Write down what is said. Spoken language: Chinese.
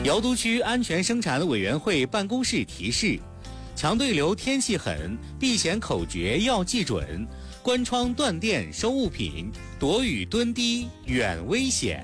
瑶都区安全生产委员会办公室提示：强对流天气狠，避险口诀要记准，关窗断电收物品，躲雨蹲低远危险。